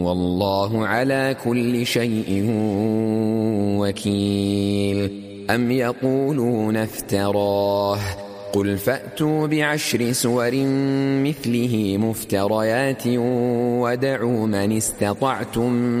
والله على كل شيء وكيل. أم يقولون افتراه قل فأتوا ب10 سور مثله مفتريات ودعوا من استطعتم